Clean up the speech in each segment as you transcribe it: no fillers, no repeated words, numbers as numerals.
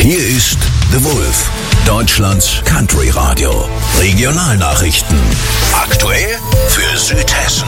Hier ist The Wolf, Deutschlands Country Radio. Regionalnachrichten. Aktuell für Südhessen.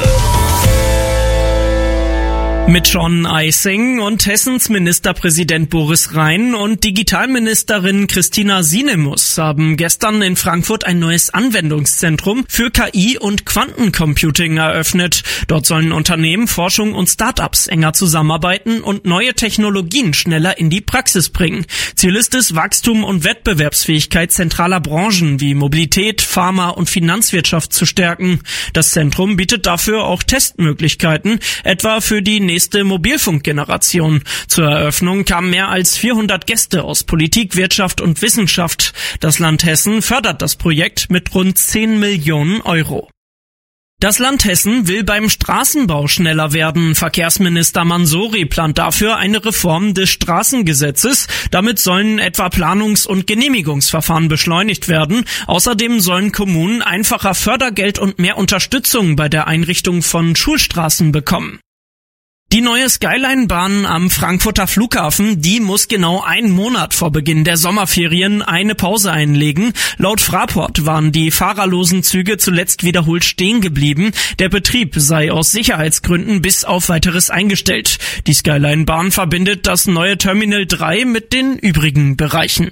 Mit John Eising und Hessens Ministerpräsident Boris Rhein und Digitalministerin Christina Sinemus haben gestern in Frankfurt ein neues Anwendungszentrum für KI und Quantencomputing eröffnet. Dort sollen Unternehmen, Forschung und Start-ups enger zusammenarbeiten und neue Technologien schneller in die Praxis bringen. Ziel ist es, Wachstum und Wettbewerbsfähigkeit zentraler Branchen wie Mobilität, Pharma und Finanzwirtschaft zu stärken. Das Zentrum bietet dafür auch Testmöglichkeiten, etwa für die nächste Mobilfunkgeneration. Zur Eröffnung kamen mehr als 400 Gäste aus Politik, Wirtschaft und Wissenschaft. Das Land Hessen fördert das Projekt mit rund 10 Millionen Euro. Das Land Hessen will beim Straßenbau schneller werden. Verkehrsminister Mansouri plant dafür eine Reform des Straßengesetzes. Damit sollen etwa Planungs- und Genehmigungsverfahren beschleunigt werden. Außerdem sollen Kommunen einfacher Fördergeld und mehr Unterstützung bei der Einrichtung von Schulstraßen bekommen. Die neue Skyline-Bahn am Frankfurter Flughafen, die muss genau einen Monat vor Beginn der Sommerferien eine Pause einlegen. Laut Fraport waren die fahrerlosen Züge zuletzt wiederholt stehen geblieben. Der Betrieb sei aus Sicherheitsgründen bis auf Weiteres eingestellt. Die Skyline-Bahn verbindet das neue Terminal 3 mit den übrigen Bereichen.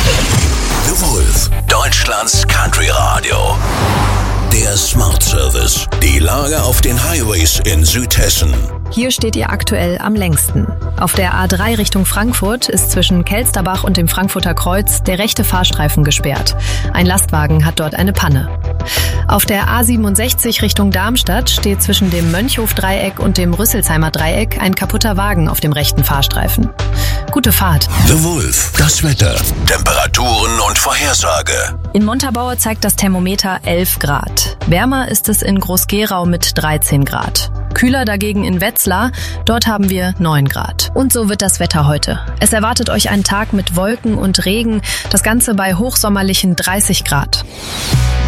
The Wolf, Deutschlands Country Radio. Der Smart Service. Die Lage auf den Highways in Südhessen. Hier steht ihr aktuell am längsten. Auf der A3 Richtung Frankfurt ist zwischen Kelsterbach und dem Frankfurter Kreuz der rechte Fahrstreifen gesperrt. Ein Lastwagen hat dort eine Panne. Auf der A67 Richtung Darmstadt steht zwischen dem Mönchhof-Dreieck und dem Rüsselsheimer Dreieck ein kaputter Wagen auf dem rechten Fahrstreifen. Gute Fahrt. The Wolf, das Wetter, Temperaturen und Vorhersage. In Montabaur zeigt das Thermometer 11 Grad. Wärmer ist es in Groß-Gerau mit 13 Grad. Kühler dagegen in Wetzlar, dort haben wir 9 Grad. Und so wird das Wetter heute. Es erwartet euch ein Tag mit Wolken und Regen, das Ganze bei hochsommerlichen 30 Grad.